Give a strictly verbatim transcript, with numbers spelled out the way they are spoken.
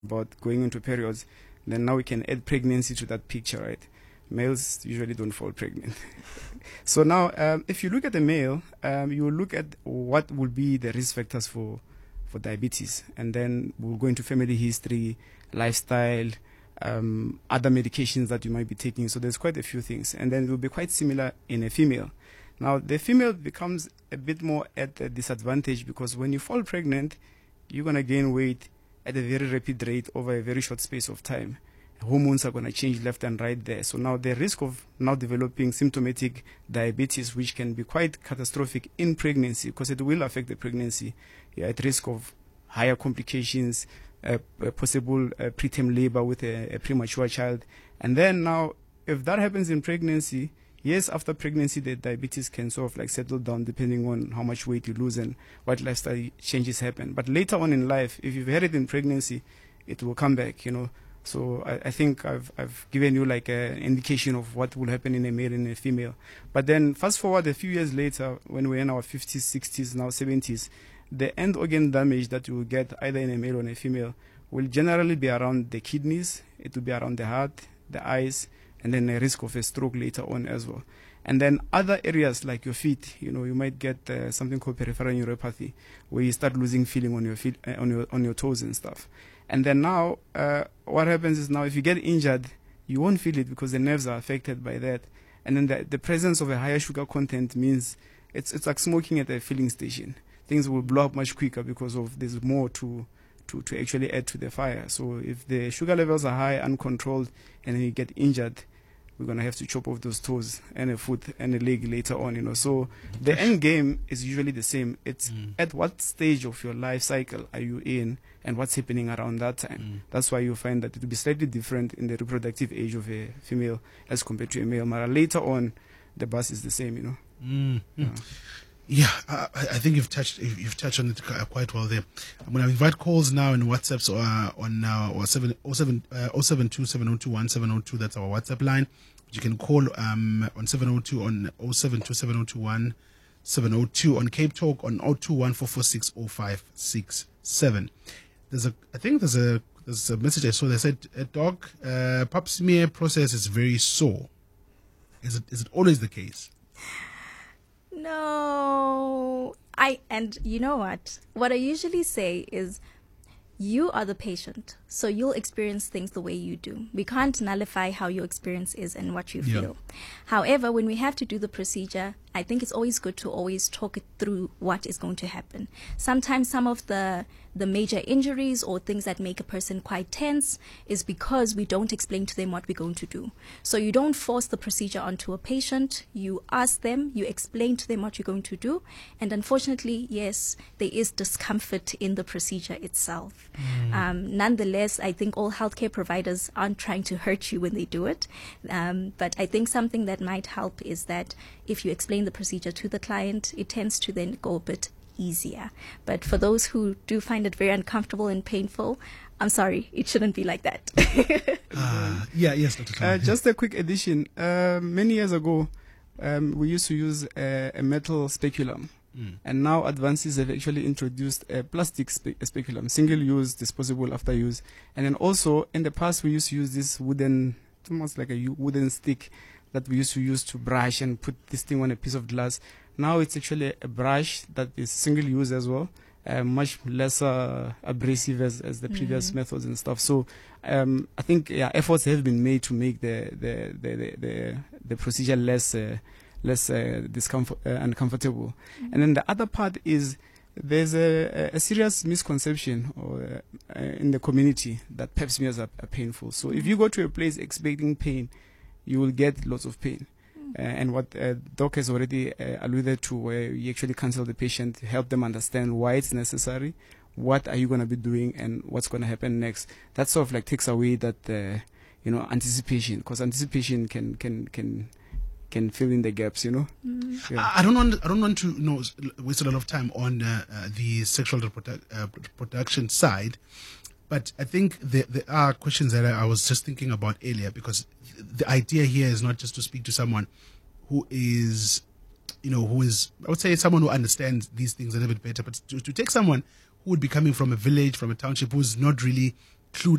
about going into periods, then now we can add pregnancy to that picture, right? Males usually don't fall pregnant. So now, um, if you look at the male, um, you will look at what will be the risk factors for, for diabetes. And then we'll go into family history, lifestyle, um, other medications that you might be taking. So there's quite a few things. And then it will be quite similar in a female. Now, the female becomes a bit more at a disadvantage because when you fall pregnant, you're going to gain weight at a very rapid rate over a very short space of time. Hormones are going to change left and right there. So now the risk of now developing symptomatic diabetes, which can be quite catastrophic in pregnancy, because it will affect the pregnancy, you're at risk of higher complications, uh, possible uh, preterm labor with a, a premature child. And then now, if that happens in pregnancy, yes, after pregnancy, the diabetes can sort of like settle down depending on how much weight you lose and what lifestyle changes happen. But later on in life, if you've had it in pregnancy, it will come back, you know. So I, I think I've I've given you like an indication of what will happen in a male and a female. But then fast forward a few years later, when we're in our fifties, sixties, now seventies, the end organ damage that you will get either in a male or in a female will generally be around the kidneys, it will be around the heart, the eyes, and then a risk of a stroke later on as well. And then other areas like your feet, you know, you might get uh, something called peripheral neuropathy, where you start losing feeling on your feet, uh, on your on your toes and stuff. And then now, uh, what happens is now if you get injured, you won't feel it because the nerves are affected by that. And then the, the presence of a higher sugar content means it's it's like smoking at a filling station. Things will blow up much quicker because of there's more to to to actually add to the fire. So if the sugar levels are high, uncontrolled, and then you get injured, we're going to have to chop off those toes and a foot and a leg later on, you know. So the end game is usually the same. It's mm. at what stage of your life cycle are you in and what's happening around that time. Mm. That's why you find that it will be slightly different in the reproductive age of a female as compared to a male. But later on, the bus is the same, you know. Mm. Yeah. Yeah, I, I think you've touched you've touched on it quite well there. I'm going to invite calls now in WhatsApp so, uh, on uh, or seven oh seven uh, oh seven two seven oh two one seven oh two. That's our WhatsApp line. You can call um on seven oh two on oh seven two seven oh two one seven oh two on Cape Talk on oh two one four four six oh five six seven. There's a I think there's a there's a message I saw that said, uh, "Doc, uh, pap smear process is very sore. Is it is it always the case?" No, I, and you know what? What I usually say is, you are the patient, so you'll experience things the way you do. We can't nullify how your experience is and what you feel. Yeah. However, when we have to do the procedure, I think it's always good to always talk it through what is going to happen. Sometimes some of the the major injuries or things that make a person quite tense is because we don't explain to them what we're going to do. So you don't force the procedure onto a patient. You ask them, you explain to them what you're going to do. And unfortunately, yes, there is discomfort in the procedure itself. Mm. Um, nonetheless, I think all healthcare providers aren't trying to hurt you when they do it. Um, but I think something that might help is that if you explain the procedure to the client, it tends to then go a bit easier. But for those who do find it very uncomfortable and painful, I'm sorry, it shouldn't be like that. uh, yeah, yes, Doctor Klein. Uh, just a quick addition. Uh, many years ago, um, we used to use a, a metal speculum. Mm. And now advances have actually introduced a plastic spe- speculum, single-use, disposable after use. And then also, in the past, we used to use this wooden, almost like a wooden stick that we used to use to brush and put this thing on a piece of glass. Now it's actually a brush that is single-use as well, uh, much less uh, abrasive as, as the mm-hmm. previous methods and stuff. So um, I think yeah, efforts have been made to make the the the the, the, the procedure less uh, less uh, discomfort uh, uncomfortable. Mm-hmm. And then the other part is there's a, a serious misconception or, uh, in the community that pap smears are, are painful. So mm-hmm. if you go to a place expecting pain, you will get lots of pain. Uh, and what uh, Doc has already uh, alluded to, where you actually counsel the patient to help them understand why it's necessary, what are you going to be doing, and what's going to happen next. That sort of like takes away that, uh, you know, anticipation, because anticipation can can can can fill in the gaps, you know. Mm. Yeah. I, I don't want I don't want to you know waste a lot of time on uh, uh, the sexual reprodu- uh, reproduction side. But I think there, there are questions that I, I was just thinking about earlier, because the idea here is not just to speak to someone who is, you know, who is, I would say someone who understands these things a little bit better, but to, to take someone who would be coming from a village, from a township, who's not really include